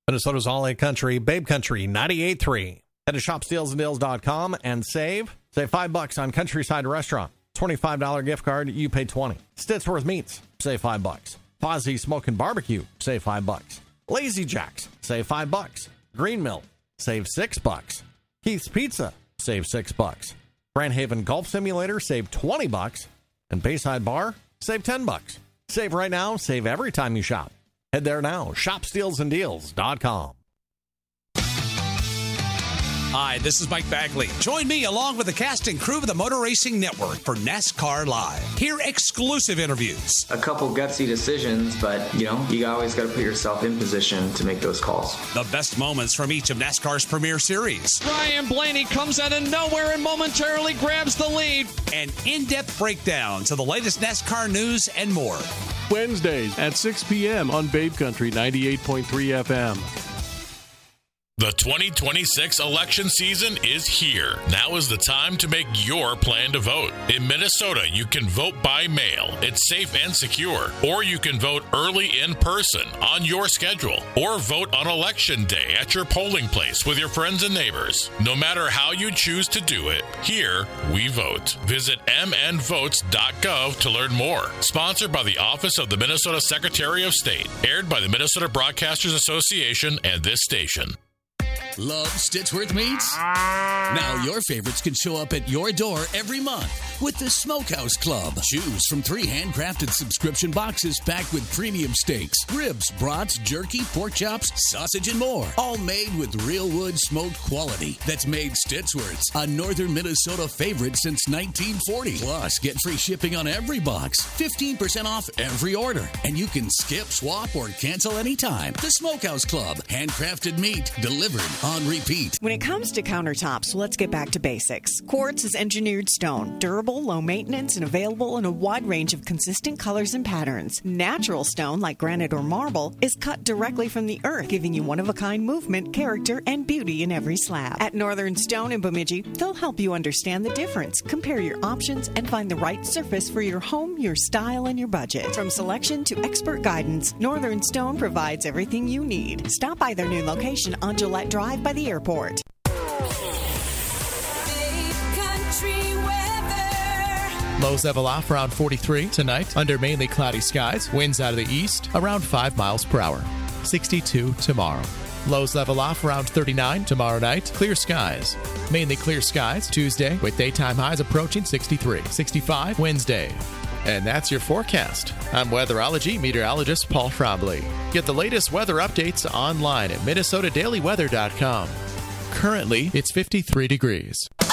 Minnesota's all-in country, Babe Country 98.3. Head to shopstealsanddeals.com and save. Save $5 on Countryside Restaurant. $25 gift card, you pay $20. Stitsworth Meats, save $5. Fozzie Smoke and Barbecue, save $5. Lazy Jacks, save $5. Green Mill, save $6. Keith's Pizza, save $6. Grand Haven Golf Simulator, save $20. And Bayside Bar, save $10. Save right now, save every time you shop. Head there now, shopstealsanddeals.com. Hi, this is Mike Bagley. Join me along with the cast and crew of the Motor Racing Network for NASCAR Live. Hear exclusive interviews. A couple gutsy decisions, but, you always got to put yourself in position to make those calls. The best moments from each of NASCAR's premier series. Ryan Blaney comes out of nowhere and momentarily grabs the lead. And in-depth breakdowns of the latest NASCAR news and more. Wednesdays at 6 p.m. on Babe Country 98.3 FM. The 2026 election season is here. Now is the time to make your plan to vote. In Minnesota, you can vote by mail. It's safe and secure. Or you can vote early in person on your schedule. Or vote on Election Day at your polling place with your friends and neighbors. No matter how you choose to do it, here we vote. Visit mnvotes.gov to learn more. Sponsored by the Office of the Minnesota Secretary of State. Aired by the Minnesota Broadcasters Association and this station. Love Stitsworth Meats? Now your favorites can show up at your door every month with the Smokehouse Club. Choose from 3 handcrafted subscription boxes packed with premium steaks, ribs, brats, jerky, pork chops, sausage, and more. All made with real wood smoked quality that's made Stitsworth's a northern Minnesota favorite since 1940. Plus, get free shipping on every box, 15% off every order, and you can skip, swap, or cancel anytime. The Smokehouse Club. Handcrafted meat delivered on repeat. When it comes to countertops, let's get back to basics. Quartz is engineered stone, durable, low maintenance, and available in a wide range of consistent colors and patterns. Natural stone, like granite or marble, is cut directly from the earth, giving you one-of-a-kind movement, character, and beauty in every slab. At Northern Stone in Bemidji, they'll help you understand the difference, compare your options, and find the right surface for your home, your style, and your budget. From selection to expert guidance, Northern Stone provides everything you need. Stop by their new location on Gillette Drive by the airport. Lows level off around 43 tonight under mainly cloudy skies. Winds out of the east around 5 miles per hour. 62 tomorrow. Lows level off around 39 tomorrow night. Clear skies. Mainly clear skies Tuesday with daytime highs approaching 63. 65 Wednesday. And that's your forecast. I'm weatherology meteorologist Paul Trombley. Get the latest weather updates online at minnesotadailyweather.com. Currently, it's 53 degrees.